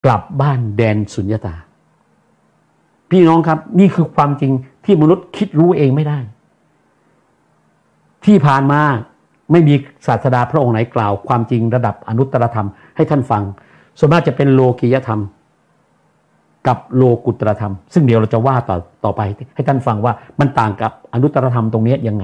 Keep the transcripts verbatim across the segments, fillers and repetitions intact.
กลับบ้านแดนสุญญตาพี่น้องครับนี่คือความจริงที่มนุษย์คิดรู้เองไม่ได้ที่ผ่านมาไม่มีศาสดาพระองค์ไหนกล่าวความจริงระดับอนุตตรธรรมให้ท่านฟังส่วนมากจะเป็นโลกียธรรมกับโลกุตรธรรมซึ่งเดี๋ยวเราจะว่าต่อต่อไปให้ท่านฟังว่ามันต่างกับอนุตตรธรรมตรงนี้ยังไง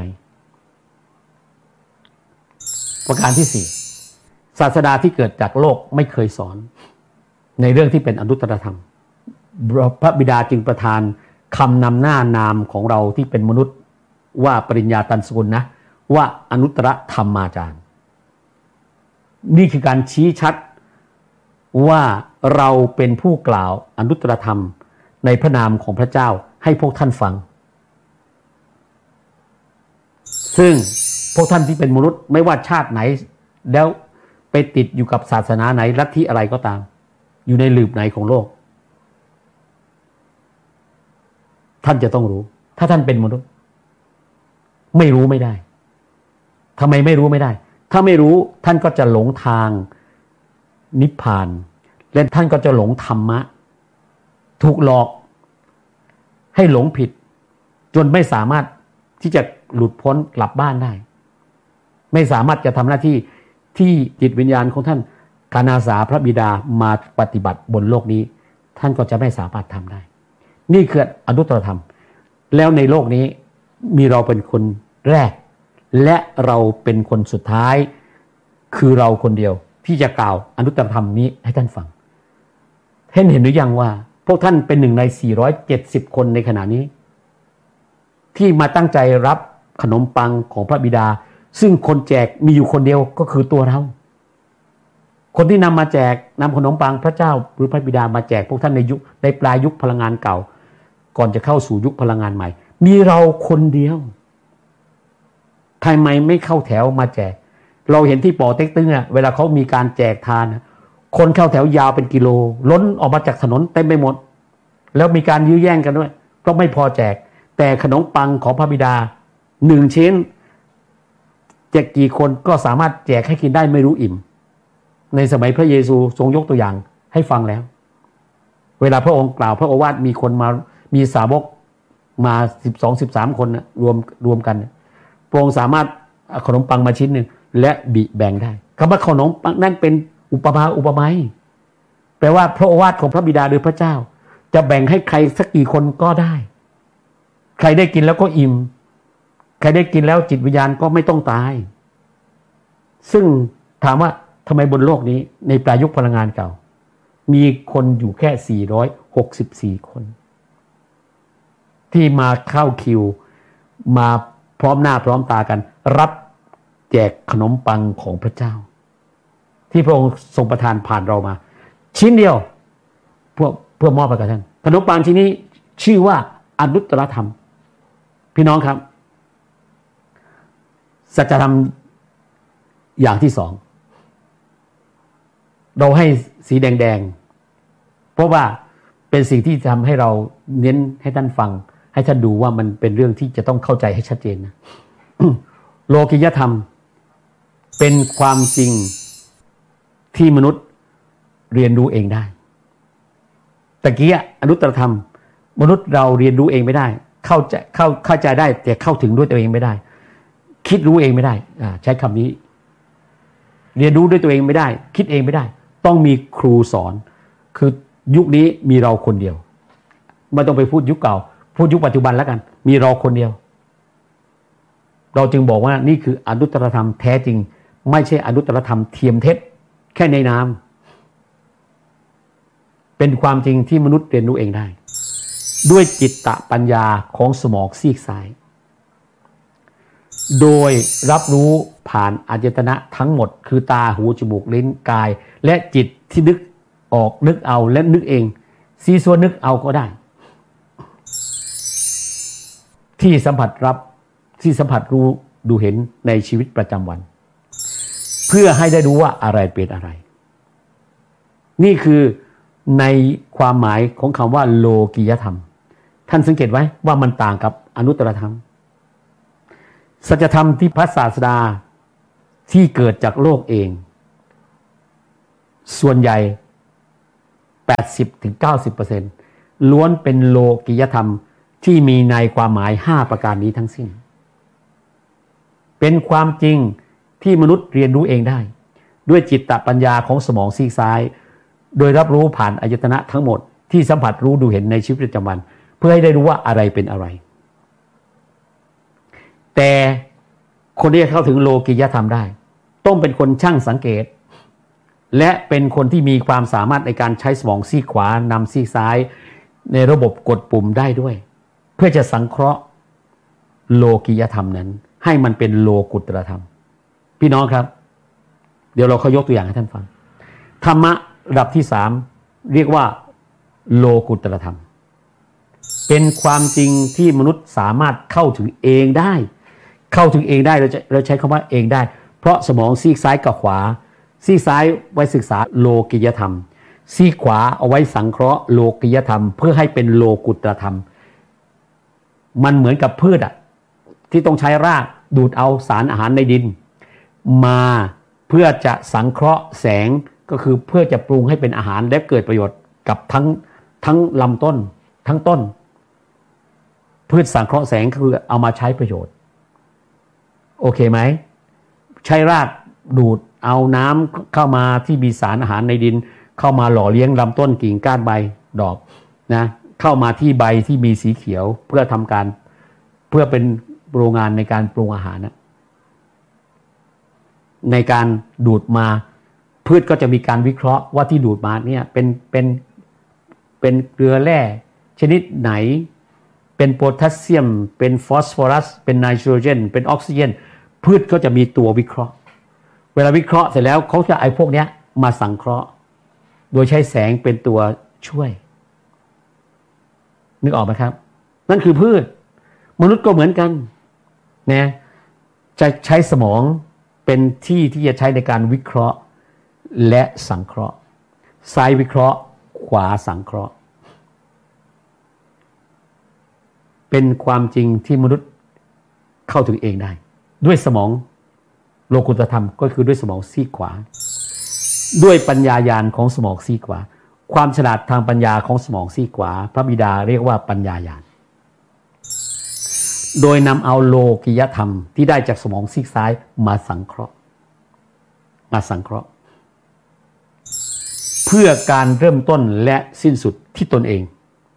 ประการที่สี่ศาสดาที่เกิดจากโลกไม่เคยสอนในเรื่องที่เป็นอนุตตรธรรมพระบิดาจึงประทานคำนำหน้านามของเราที่เป็นมนุษย์ว่าปริญญาตันสกุลนะว่าอนุตตรธรรมาจารย์นี่คือการชี้ชัดว่าเราเป็นผู้กล่าวอนุตตรธรรมในพระนามของพระเจ้าให้พวกท่านฟังซึ่งพวกท่านที่เป็นมนุษย์ไม่ว่าชาติไหนแล้วไปติดอยู่กับศาสนาไหนลัทธิอะไรก็ตามอยู่ในหลืบไหนของโลกท่านจะต้องรู้ถ้าท่านเป็นมนุษย์ไม่รู้ไม่ได้ทำไมไม่รู้ไม่ได้ถ้าไม่รู้ท่านก็จะหลงทางนิพพานและท่านก็จะหลงธรรมะถูกหลอกให้หลงผิดจนไม่สามารถที่จะหลุดพ้นกลับบ้านได้ไม่สามารถจะทำหน้าที่ที่จิตวิญญาณของท่านการอาสาพระบิดามาปฏิบัติบนโลกนี้ท่านก็จะไม่สามารถทำได้นี่คืออนุตตรธรรมแล้วในโลกนี้มีเราเป็นคนแรกและเราเป็นคนสุดท้ายคือเราคนเดียวที่จะกล่าวอนุตตรธรรมนี้ให้ท่านฟังท่านเห็นหรือยังว่าพวกท่านเป็นหนึ่งในสี่ร้อยเจ็ดสิบคนในขณะนี้ที่มาตั้งใจรับขนมปังของพระบิดาซึ่งคนแจกมีอยู่คนเดียวก็คือตัวเราคนที่นำมาแจกนำขนมปังพระเจ้าหรือพระบิดามาแจกพวกท่านในยุคในปลายยุคพลังงานเก่าก่อนจะเข้าสู่ยุคพลังงานใหม่มีเราคนเดียวทำไมไม่เข้าแถวมาแจกเราเห็นที่ปอเต็กตึงอ่ะเวลาเขามีการแจกทานคนเข้าแถวยาวเป็นกิโลล้นออกมาจากถนนเต็มไปหมดแล้วมีการยื้อแย่งกันด้วยก็ไม่พอแจกแต่ขนมปังของพระบิดาหนึ่งชิ้นแจกกี่คนก็สามารถแจกให้กินได้ไม่รู้อิ่มในสมัยพระเยซูทรงยกตัวอย่างให้ฟังแล้วเวลาพระองค์กล่าวพระโอวาทมีคนมามีสาวกมาสิบสอง สิบสามคนนะรวมรวมกันพระองค์สามารถเอาขนมปังมาชิ้นหนึ่งและบิแบ่งได้คำว่าขนมปังนั่นเป็นอุปมาอุปไมยแปลว่าพระโอวาทของพระบิดาหรือพระเจ้าจะแบ่งให้ใครสักกี่คนก็ได้ใครได้กินแล้วก็อิ่มใครได้กินแล้วจิตวิญญาณก็ไม่ต้องตายซึ่งถามว่าทำไมบนโลกนี้ในปลายยุคพลังงานเก่ามีคนอยู่แค่สี่ร้อยหกสิบสี่คนที่มาเข้าคิวมาพร้อมหน้าพร้อมตากันรับแจกขนมปังของพระเจ้าที่พระองค์ทรงประทานผ่านเรามาชิ้นเดียวเพื่อเพื่อมอบให้กับท่านขนมปังชิ้นนี้ชื่อว่าอนุตตรธรรมพี่น้องครับสัจธรรมอย่างที่สองเราให้สีแดงๆเพราะว่าเป็นสิ่งที่ทำให้เราเน้นให้ท่านฟังให้ท่านดูว่ามันเป็นเรื่องที่จะต้องเข้าใจให้ชัดเจนนะ โลกิยธรรมเป็นความจริงที่มนุษย์เรียนรู้เองได้ตะกี้อนุตตรธรรมมนุษย์เราเรียนรู้เองไม่ได้เข้าใจเข้าเข้าใจได้แต่เข้าถึงด้วยตัวเองไม่ได้คิดรู้เองไม่ได้อ่าใช้คำนี้เรียนรู้ด้วยตัวเองไม่ได้คิดเองไม่ได้ต้องมีครูสอนคือยุคนี้มีเราคนเดียวไม่ต้องไปพูดยุคเก่าพูดยุคปัจจุบันแล้วกันมีเราคนเดียวเราจึงบอกว่านี่คืออนุตตรธรรมแท้จริงไม่ใช่อนุตตรธรรมเทียมเท็จแค่ในนามเป็นความจริงที่มนุษย์เรียนรู้เองได้ด้วยจิตตปัญญาของสมองซีกซ้ายโดยรับรู้ผ่านอายตนะทั้งหมดคือตาหูจมูกลิ้นกายและจิตที่นึกออกนึกเอาและนึกเองซีซัวนึกเอาก็ได้ที่สัมผัสรับที่สัมผัสรู้ดูเห็นในชีวิตประจำวันเพื่อให้ได้รู้ว่าอะไรเป็นอะไรนี่คือในความหมายของคำว่าโลกิยธรรมท่านสังเกตไว้ว่ามันต่างกับอนุตตรธรรมสัจธรรมที่พระศาสดาที่เกิดจากโลกเองส่วนใหญ่แปดสิบถึงเก้าสิบเปอร์เซ็นต์ ล้วนเป็นโลกิยธรรมที่มีในความหมายห้าประการนี้ทั้งสิ้นเป็นความจริงที่มนุษย์เรียนรู้เองได้ด้วยจิตตปัญญาของสมองซีกซ้ายโดยรับรู้ผ่านอายตนะทั้งหมดที่สัมผัสรู้ดูเห็นในชีวิตประจำวันเพื่อให้ได้รู้ว่าอะไรเป็นอะไรแต่คนที่จะเข้าถึงโลกิยธรรมได้ต้องเป็นคนช่างสังเกตและเป็นคนที่มีความสามารถในการใช้สมองซีกขวานำซีกซ้ายในระบบกดปุ่มได้ด้วยเพื่อจะสังเคราะห์โลกิยธรรมนั้นให้มันเป็นโลกุตรธรรมพี่น้องครับเดี๋ยวเราเขายกตัวอย่างให้ท่านฟังธรรมะระดับที่สามเรียกว่าโลกุตรธรรมเป็นความจริงที่มนุษย์สามารถเข้าถึงเองได้เข้าถึงเองได้เราจะเราใช้คำว่าเองได้เพราะสมองซีกซ้ายกับขวาซีกซ้ายไว้ศึกษาโลกิยธรรมซีกขวาเอาไว้สังเคราะห์โลกิยธรรมเพื่อให้เป็นโลกุตรธรรมมันเหมือนกับพืชอะที่ต้องใช้รากดูดเอาสารอาหารในดินมาเพื่อจะสังเคราะห์แสงก็คือเพื่อจะปรุงให้เป็นอาหารและเกิดประโยชน์กับทั้งทั้งลำต้นทั้งต้นพืชสังเคราะห์แสงคือเอามาใช้ประโยชน์โอเคไหมใช้รากดูดเอาน้ำเข้ามาที่มีสารอาหารในดินเข้ามาหล่อเลี้ยงลำต้นกิ่งก้านใบดอกนะเข้ามาที่ใบที่มีสีเขียวเพื่อทำการเพื่อเป็นโรงงานในการปรุงอาหารนะในการดูดมาพืชก็จะมีการวิเคราะห์ว่าที่ดูดมาเนี่ยเป็นเป็นเป็นเกลือแร่ชนิดไหนเป็นโพแทสเซียมเป็นฟอสฟอรัสเป็นไนโตรเจนเป็นออกซิเจนพืชก็จะมีตัววิเคราะห์เวลาวิเคราะห์เสร็จแล้วเขาจะไอ้พวกเนี้ยมาสังเคราะห์โดยใช้แสงเป็นตัวช่วยนึกออกไหมครับนั่นคือพืชมนุษย์ก็เหมือนกันนะจะใช้สมองเป็นที่ที่จะใช้ในการวิเคราะห์และสังเคราะห์ซ้ายวิเคราะห์ขวาสังเคราะห์เป็นความจริงที่มนุษย์เข้าถึงเองได้ด้วยสมองโลกุตธรรมก็คือด้วยสมองซีกขวาด้วยปัญญาญาณของสมองซีกขวาความฉลาดทางปัญญาของสมองซีกขวาพระบิดาเรียกว่าปัญญาญาณโดยนำเอาโลกิยธรรมที่ได้จากสมองซีกซ้ายมาสังเคราะห์มาสังเคราะห์เพื่อการเริ่มต้นและสิ้นสุดที่ตนเอง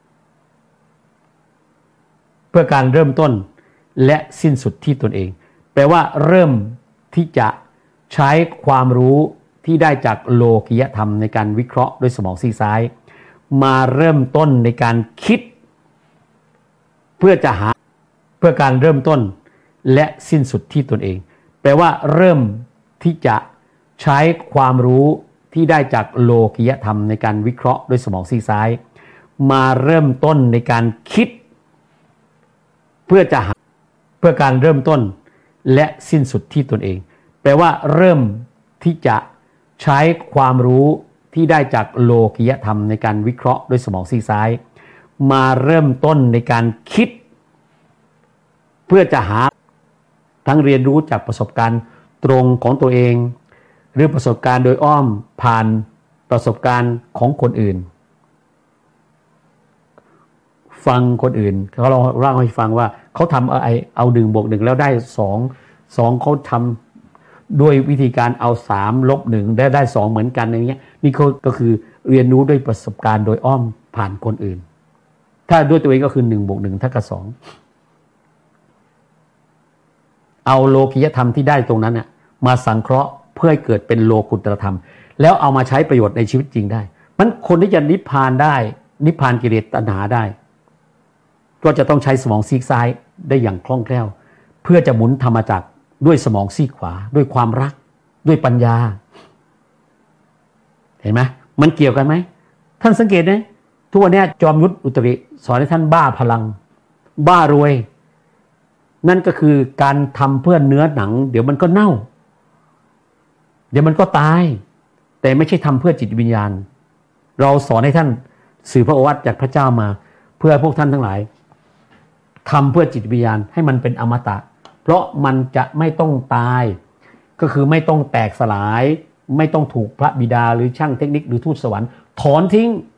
เพื่อการเริ่มต้นและสิ้นสุดที่ตนเองแปลว่าเริ่มที่จะใช้ความรู้ที่ได้จากโลกิยธรรมในการวิเคราะห์ด้วยสมองซีกซ้ายมาเริ่มต้นในการคิดเพื่อจะหาเพื่อการเริ่มต้นและสิ้นสุดที่ตนเองแปลว่าเริ่มที่จะใช้ความรู้ที่ได้จากโลกิยธรรมในการวิเคราะห์ด้วยสมองซีกซ้ายมาเริ่มต้นในการคิดเพื่อจะหาเพื่อการเริ่มต้นและสิ้นสุดที่ตนเองแปลว่าเริ่มที่จะใช้ความรู้ที่ได้จากโลกิยธรรมในการวิเคราะห์ด้วยสมองซีกซ้ายมาเริ่มต้นในการคิดเพื่อจะหาทั้งเรียนรู้จากประสบการณ์ตรงของตัวเองหรือประสบการณ์โดยอ้อมผ่านประสบการณ์ของคนอื่นฟังคนอื่นเขาลองเล่าให้ฟังว่าเขาทำเอาเอาหนึ่งบวกหนึ่งแล้วได้สองสองเขาทำด้วยวิธีการเอาสามลบหนึ่งได้ได้สองเหมือนกันอย่างเงี้ยนี่เขาก็คือเรียนรู้ด้วยประสบการณ์โดยอ้อมผ่านคนอื่นถ้าด้วยตัวเองก็คือหนึ่งบวกหนึ่งเท่ากับสองเอาโลกิยธรรมที่ได้ตรงนั้นน่ะมาสังเคราะห์เพื่อให้เกิดเป็นโลกุตรธรรมแล้วเอามาใช้ประโยชน์ในชีวิตจริงได้มันคนที่จะนิพพานได้นิพพานกิเลสตัณหาได้ก็จะต้องใช้สมองซีกซ้ายได้อย่างคล่องแคล่วเพื่อจะหมุนธรรมจักรด้วยสมองซีกขวาด้วยความรักด้วยปัญญาเห็นไหมมันเกี่ยวกันไหมท่านสังเกตไหมทุกวันนี้จอมยุทธอุตริสอนให้ท่านบ้าพลังบ้ารวยนั่นก็คือการทำเพื่อเนื้อหนังเดี๋ยวมันก็เน่าเดี๋ยวมันก็ตายแต่ไม่ใช่ทำเพื่อจิตวิญญาณเราสอนให้ท่านสื่อพระโอวาทจากพระเจ้ามาเพื่อพวกท่านทั้งหลายทำเพื่อจิตวิญญาณให้มันเป็นอมตะเพราะมันจะไม่ต้องตายก็คือไม่ต้องแตกสลายไม่ต้องถูกพระบิดาหรือช่างเทคนิคหรือทูตสวรรค์ถอนทิ้ง